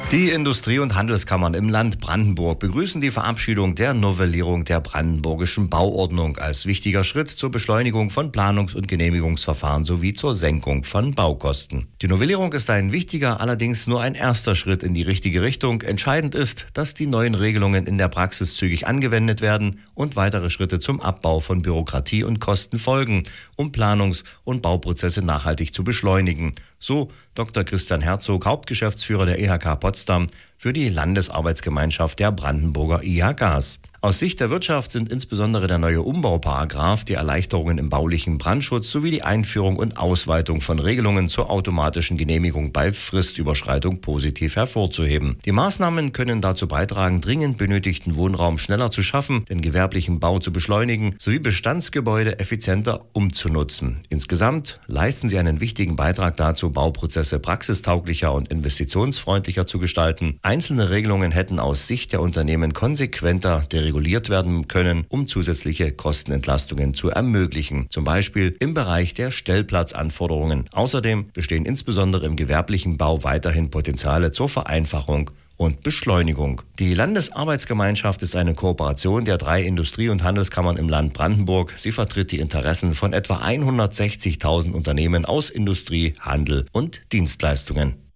Die Industrie- und Handelskammern im Land Brandenburg begrüßen die Verabschiedung der Novellierung der brandenburgischen Bauordnung als wichtiger Schritt zur Beschleunigung von Planungs- und Genehmigungsverfahren sowie zur Senkung von Baukosten. Die Novellierung ist ein wichtiger, allerdings nur ein erster Schritt in die richtige Richtung. Entscheidend ist, dass die neuen Regelungen in der Praxis zügig angewendet werden und weitere Schritte zum Abbau von Bürokratie und Kosten folgen, um Planungs- und Bauprozesse nachhaltig zu beschleunigen. So Dr. Christian Herzog, Hauptgeschäftsführer der IHK Potsdam für die Landesarbeitsgemeinschaft der Brandenburger IHKs. Aus Sicht der Wirtschaft sind insbesondere der neue Umbauparagraf, die Erleichterungen im baulichen Brandschutz sowie die Einführung und Ausweitung von Regelungen zur automatischen Genehmigung bei Fristüberschreitung positiv hervorzuheben. Die Maßnahmen können dazu beitragen, dringend benötigten Wohnraum schneller zu schaffen, den gewerblichen Bau zu beschleunigen sowie Bestandsgebäude effizienter umzunutzen. Insgesamt leisten sie einen wichtigen Beitrag dazu, Bauprozesse praxistauglicher und investitionsfreundlicher zu gestalten. Einzelne Regelungen hätten aus Sicht der Unternehmen konsequenter reguliert werden können, um zusätzliche Kostenentlastungen zu ermöglichen, zum Beispiel im Bereich der Stellplatzanforderungen. Außerdem bestehen insbesondere im gewerblichen Bau weiterhin Potenziale zur Vereinfachung und Beschleunigung. Die Landesarbeitsgemeinschaft ist eine Kooperation der 3 Industrie- und Handelskammern im Land Brandenburg. Sie vertritt die Interessen von etwa 160.000 Unternehmen aus Industrie, Handel und Dienstleistungen.